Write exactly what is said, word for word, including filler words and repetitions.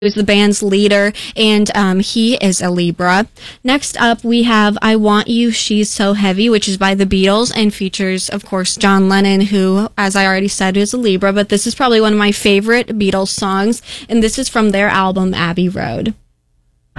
who's the band's leader, and um, he is a Libra. Next up, we have I Want You, She's So Heavy, which is by the Beatles and features, of course, John Lennon, who, as I already said, is a Libra, but this is probably one of my favorite Beatles songs, and this is from their album, Abbey Road.